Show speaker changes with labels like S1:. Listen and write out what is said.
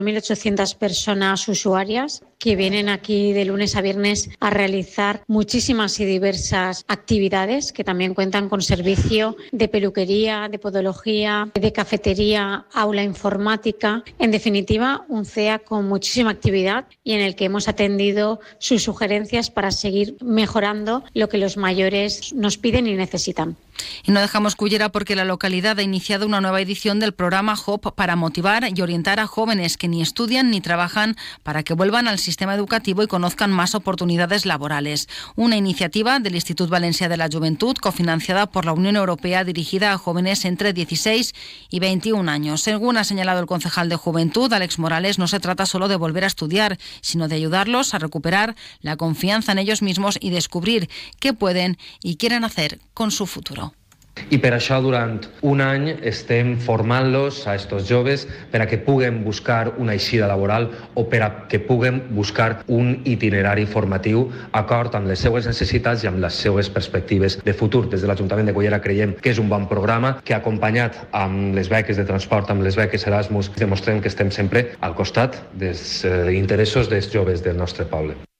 S1: 1.800 personas usuarias que vienen aquí de lunes a viernes a realizar muchísimas y diversas actividades que también cuentan con servicio de peluquería, de podología, de cafetería, aula informática. En definitiva, un CEA con muchísima actividad y en el que hemos atendido sus sugerencias para seguir mejorando lo que los mayores nos piden y necesitan.
S2: Y no dejamos Cullera porque la localidad ha iniciado una nueva edición del programa HOP para motivar y orientar a jóvenes que ni estudian ni trabajan para que vuelvan al sistema educativo y conozcan más oportunidades laborales. Una iniciativa del Institut Valencià de la Juventud cofinanciada por la Unión Europea dirigida a jóvenes entre 16 y 21 años. Según ha señalado el concejal de Juventud, Àlex Morales, no se trata solo de volver a estudiar, sino de ayudarlos a recuperar la confianza en ellos mismos y descubrir qué pueden y quieren hacer con su futuro.
S3: I per això durant un any estem formant-los a estos joves per a que puguen buscar una eixida laboral o per a que puguen buscar un itinerari formatiu acord amb les seues necessitats i amb les seues perspectives de futur. Des de l'Ajuntament de Cullera creiem que és un bon programa que acompanyat amb les beques de transport, amb les beques Erasmus, demostrem que estem sempre al costat dels interessos dels joves del nostre poble.